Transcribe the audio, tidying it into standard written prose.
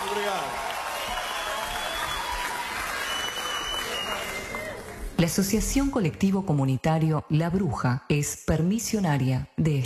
La Asociación Colectivo Comunitario La Bruja es permisionaria de